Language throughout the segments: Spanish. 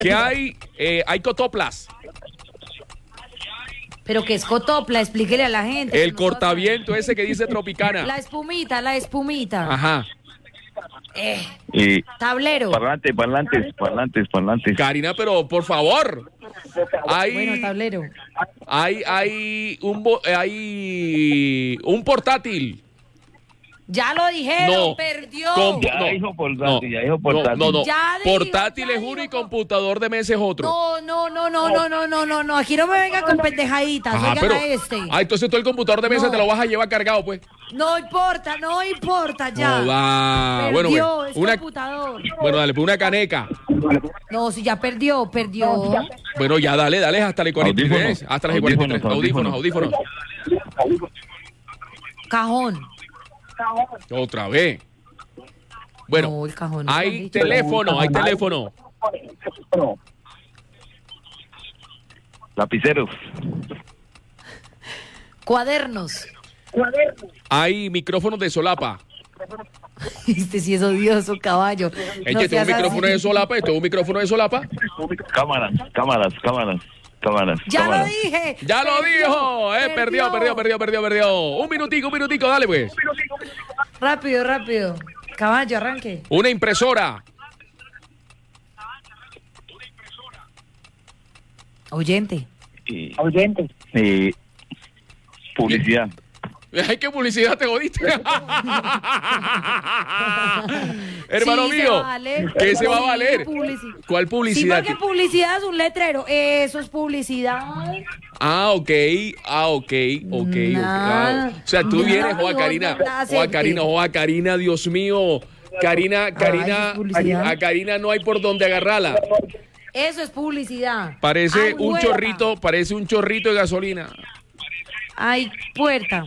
¿Qué hay? Hay cotoplas. Pero que es cotopla, explíquele a la gente. El cortaviento ese que dice Tropicana. La espumita. Ajá. Tablero. Parlantes. Karina, pero por favor. Bueno, tablero. Hay un portátil. Ya lo dijeron, No. perdió. Ya dijo portátil. No. Ya dijo, Portátil ya es dijo. uno y computador de mesa es otro. No. Aquí no me venga con pendejaditas. Ajá, Oigan pero. a este. Entonces tú el computador de mesa No. te lo vas a llevar cargado, pues. No importa, ya. No va. Perdió, Bueno, es una. computador. Bueno, dale, pues una caneca. No, si ya perdió. Bueno, ya dale, hasta el 43. Audífonos. Hasta el 43. Audífonos. Cajón. Otra vez. Bueno, No, el cajón no hay lo han dicho. teléfono. Lapiceros. Cuadernos. Hay micrófonos de solapa. Este sí es odioso, caballo. Es No que este es un seas micrófono así. de solapa. Esto es un micrófono de solapa. Cámaras. Ya lo dije. Ya lo dijo. Perdió. Un minutico, dale pues. Rápido. Caballo, arranque. Una impresora. Oyente. Publicidad. Ay, qué publicidad te jodiste. Hermano Sí, mío, se va a valer. ¿qué se va a Sí, valer? ¿Cuál Sí, publicidad? porque publicidad es un letrero. Eso es publicidad. Ok. Nada. O sea, tú No, vienes, no, Joa Karina, Dios mío. Karina, es publicidad. a Karina no hay por dónde agarrarla. Eso es publicidad. Parece Ay, un hueva. chorrito de gasolina. Hay puerta.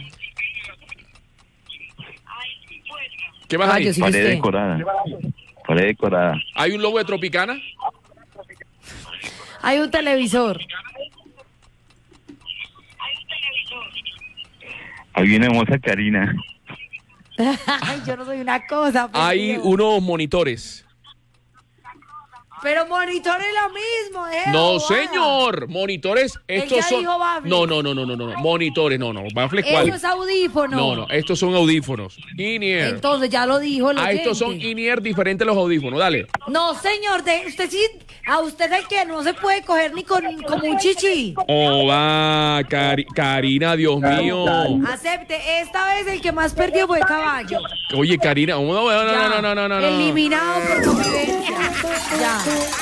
¿Qué más hay? Caballo, sigue usted. Pared decorada. ¿Hay un logo de Tropicana? Hay un televisor. Hay una hermosa Karina. Ay, yo no soy una cosa. por Hay Dios. unos monitores. Pero monitor es lo mismo, No, bobada. señor. Monitores, estos ya son. dijo Bafle. No. Monitores, no. Bafle, ¿cuál? Eso es audífono. No, estos son audífonos. In-ear. Entonces ya lo dijo el Estos son oyente. in-ear diferentes a los audífonos, dale. No, señor, usted sí, a usted es que no se puede coger ni como un chichi. Oh, va, Karina, Dios mío. Acepte, esta vez el que más perdió fue Caballo. Oye, Karina, no. Eliminado por convivencia. Ya.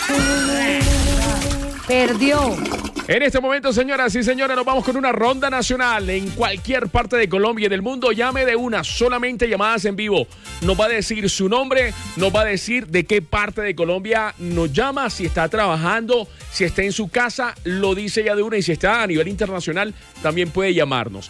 Perdió. En este momento, señoras y señores, nos vamos con una ronda nacional. En cualquier parte de Colombia y del mundo, llame de una, solamente llamadas en vivo. Nos va a decir su nombre, nos va a decir de qué parte de Colombia nos llama, si está trabajando, si está en su casa, lo dice ya de una, y si está a nivel internacional, también puede llamarnos.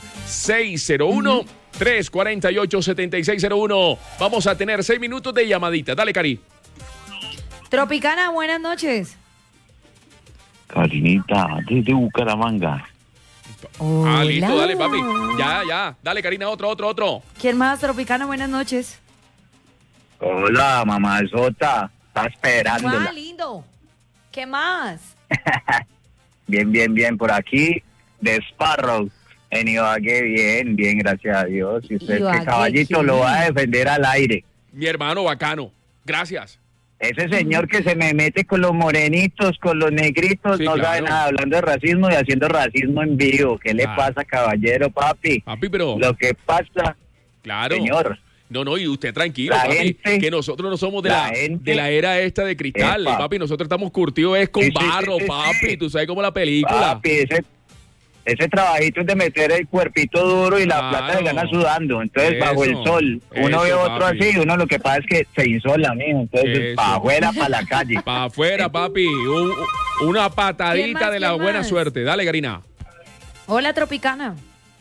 601-348-7601. Vamos a tener 6 minutos de llamadita. Dale, Cari. Tropicana, buenas noches. Karinita, desde Bucaramanga. Hola. Listo, dale, papi. Ya. Dale, Karina, otro. ¿Quién más, Tropicana? Buenas noches. Hola, mamazota. Está esperándola. Lindo. ¿Qué más? Bien, por aquí, de Sparrow, en Ibagué, bien, gracias a Dios. Y usted, Ibagué, que caballito ¿qué? lo va a defender al aire. Mi hermano bacano. Gracias. Ese señor que se me mete con los morenitos, con los negritos, Sí, no claro. sabe nada, hablando de racismo y haciendo racismo en vivo. ¿Qué le Claro. pasa, caballero, papi? Papi, pero... Lo que pasa, Claro. señor. No, y usted tranquilo, La papi, gente- que nosotros no somos de la la gente- era esta de cristal, Epa. papi, nosotros estamos curtidos es con Sí, barro, sí. papi, tú sabes como la película. Papi, ese trabajito es de meter el cuerpito duro y la Claro. plata se gana sudando. Entonces, bajo el Eso, sol. Uno eso, ve otro papi. así, uno lo que pasa es que se insola, mijo. Entonces, Eso. para afuera, para la calle. Para afuera, papi, una patadita ¿Quién más, de la quién buena más? suerte. Dale, Karina. Hola, Tropicana.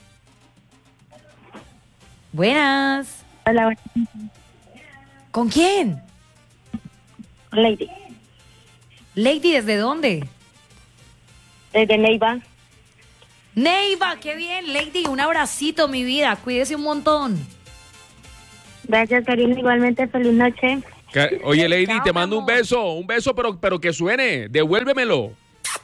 Buenas. Hola, ¿Con quién? Lady. Lady, ¿desde dónde? Desde Neiva. Neiva, qué bien, Lady, un abracito, mi vida, cuídese un montón. Gracias, Karina. Igualmente, feliz noche. Oye, Lady, Chao, te mi mando amor. un beso, pero que suene. Devuélvemelo.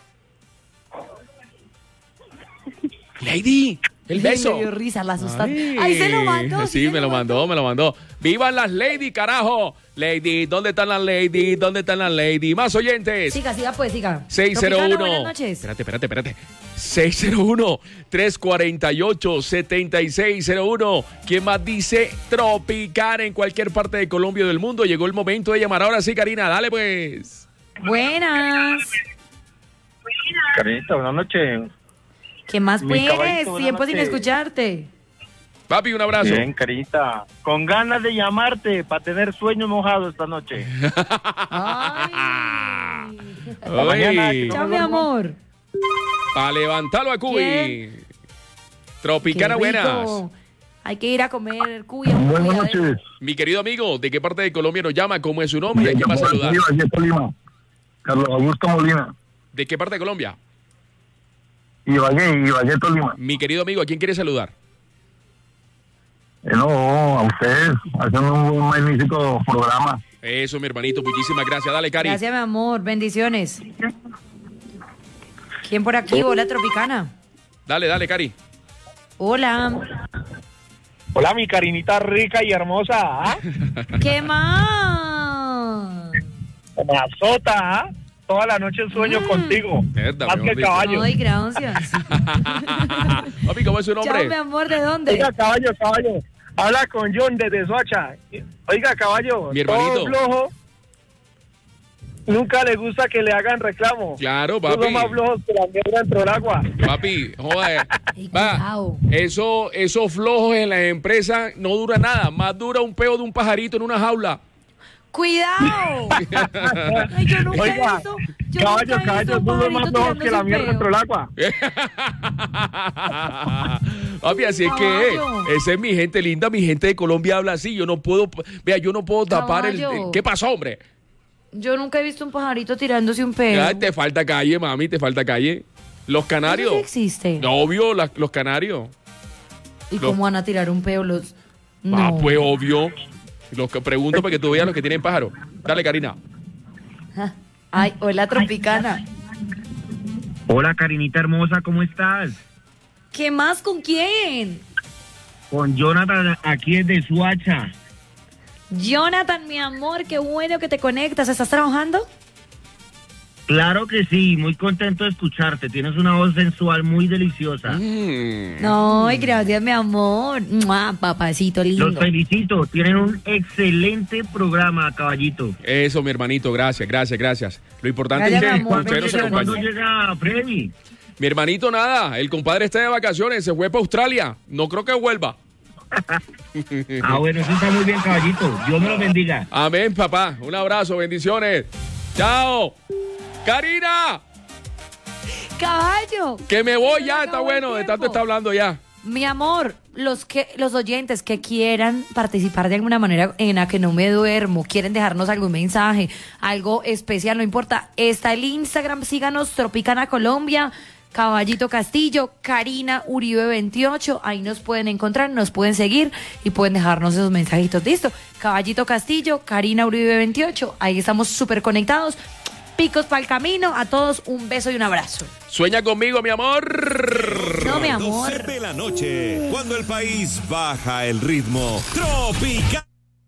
Lady, el beso. Me dio risa, la asustaste. Ay, se lo mandó. Sí, me lo mandó. ¡Vivan las Lady, carajo! Lady, ¿dónde están las Lady? ¿Dónde están las Lady? Más oyentes. Siga, pues, siga. 601. Tropicana, buenas noches. Espérate. 601-348-7601. ¿Quién más dice Tropicana en cualquier parte de Colombia o del mundo? Llegó el momento de llamar. Ahora sí, Karina, dale pues. Buenas. Carinita, buenas noches. ¿Qué más Mi puedes? caballito, buenas Tiempo sin noches. escucharte. Papi, un abrazo. Bien, Carinita. Con ganas de llamarte para tener sueño mojado esta noche. Ay. Hasta mañana, Ay, que Chao, mi amor. para levantarlo a Cubi. ¿Quién? Tropicana, Qué rico. buenas. Hay que ir a comer cuya. Buenas noches. Mi querido amigo, ¿de qué parte de Colombia nos llama? ¿Cómo es su nombre? ¿A quién va a saludar? Ibagué, Tolima. Carlos Augusto Molina. ¿De qué parte de Colombia? Ibagué, Tolima. Mi querido amigo, ¿a quién quiere saludar? No, a ustedes, haciendo un magnífico programa. Eso, mi hermanito, muchísimas gracias. Dale, Cari. Gracias, mi amor. Bendiciones. ¿Quién por aquí? Hola, Tropicana. Dale, Cari. Hola. Hola, mi Carinita rica y hermosa. ¿Ah? ¿Qué más? Me azota, ¿ah? Toda la noche sueño contigo. Verdad, Más que mejor el dicho. caballo. Ay, gracias. Papi, ¿cómo es su Chao, nombre? mi amor. ¿De dónde? Oiga, caballo. Habla con John desde Soacha. Oiga, caballo. Mi hermanito. Todo flojo. Nunca le gusta que le hagan reclamo. Claro, Todos papi. más flojos que la mierda dentro del agua. Papi, joder. Ey, Va, cuidado. esos flojos en las empresas no dura nada. Más dura un peo de un pajarito en una jaula. ¡Cuidado! Ay, yo nunca he Oiga, visto. Yo nunca he visto caballo, un todos más pajarito flojos que la tirándose un mierda peo. dentro del agua. Papi, así es que Caballo. esa es mi gente linda, mi gente de Colombia habla así. Yo no puedo tapar Caballo. ¿Qué pasó, hombre? Yo nunca he visto un pajarito tirándose un peo. Ay, te falta calle, mami, te falta calle. Los canarios. ¿Eso sí existe? No, obvio, los canarios. ¿Y cómo van a tirar un peo los...? Ah, No. pues obvio. Los que pregunto para que tú veas los que tienen pájaro. Dale, Karina. Ah, ay, hola, Tropicana. Hola, Carinita hermosa, ¿cómo estás? ¿Qué más? ¿Con quién? Con Jonathan, aquí desde Suacha. Jonathan, mi amor, qué bueno que te conectas. ¿Estás trabajando? Claro que sí, muy contento de escucharte. Tienes una voz sensual muy deliciosa. No, gracias, mi amor. ¡Mua! Papacito lindo. Los felicito, tienen un excelente programa, caballito. Eso, mi hermanito, gracias. Lo importante Gracias, es mi que amor, ustedes nos bendiciones. ¿Cuándo acompañen. llega Freddy? Mi hermanito, nada. El compadre está de vacaciones, se fue para Australia. No creo que vuelva. Ah, bueno, eso está muy bien, caballito. Dios me lo bendiga. Amén, papá. Un abrazo, bendiciones. Chao. Karina, Caballo. que me voy Se ya, nos está acabó bueno, el de tanto tiempo. está hablando ya. Mi amor, los oyentes que quieran participar de alguna manera en la que no me duermo, quieren dejarnos algún mensaje, algo especial, no importa. Está el Instagram, síganos, Tropicana Colombia, Caballito Castillo, Karina Uribe 28, ahí nos pueden encontrar, nos pueden seguir y pueden dejarnos esos mensajitos. Listo, Caballito Castillo, Karina Uribe 28, ahí estamos súper conectados. Picos para el camino, a todos un beso y un abrazo. Sueña conmigo, mi amor. No, mi amor. 12 de la noche, cuando el país baja el ritmo. Tropical.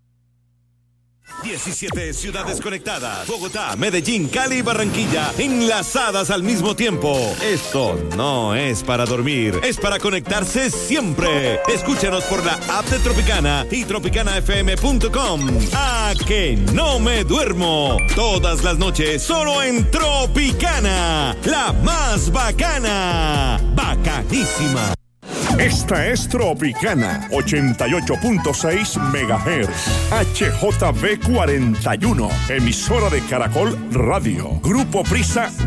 17 ciudades conectadas. Bogotá, Medellín, Cali y Barranquilla enlazadas al mismo tiempo. Esto no es para dormir, es para conectarse siempre. Escúchanos por la app de Tropicana y tropicanafm.com. ¡A que no me duermo! Todas las noches solo en Tropicana, la más bacana. Bacanísima. Esta es Tropicana 88.6 MHz HJB 41, emisora de Caracol Radio. Grupo Prisa